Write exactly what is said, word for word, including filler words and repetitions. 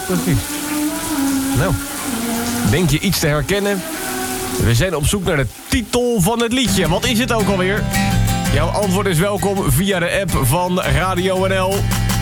precies. Nou, denk je iets te herkennen? We zijn op zoek naar de titel van het liedje. Wat is het ook alweer? Jouw antwoord is welkom via de app van Radio N L.